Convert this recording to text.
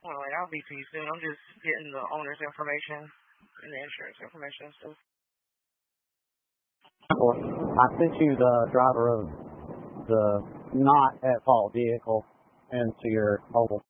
Well, like, I'll be to you soon. I'm just getting the owner's information and the insurance information and stuff. I sent you the driver of the not at fault vehicle into your mobile